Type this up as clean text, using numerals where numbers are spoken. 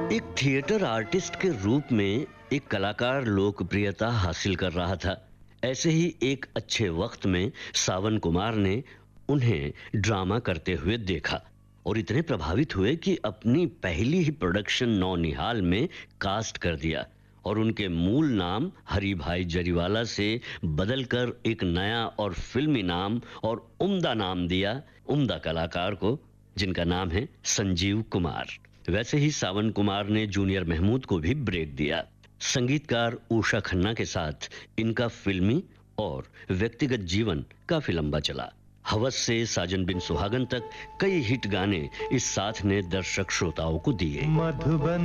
एक theatre artist के रूप में एक कलाकार लोकप्रियता हासिल कर रहा था। ऐसे ही एक अच्छे वक्त में सावन कुमार ने उन्हें ड्रामा करते हुए देखा और इतने प्रभावित हुए कि अपनी पहली ही प्रोडक्शन नौनिहाल में कास्ट कर दिया और उनके मूल नाम हरि भाई जरीवाला से बदलकर एक नया और फिल्मी नाम और उम्दा नाम दिया, उम्दा कलाकार को, जिनका नाम है संजीव कुमार। वैसे ही सावन कुमार ने जूनियर महमूद को भी ब्रेक दिया। संगीतकार उषा खन्ना के साथ इनका फिल्मी और व्यक्तिगत जीवन काफी लंबा चला। हवस से साजन बिन सुहागन तक कई हिट गाने इस साथ ने दर्शक श्रोताओं को दिए। मधुबन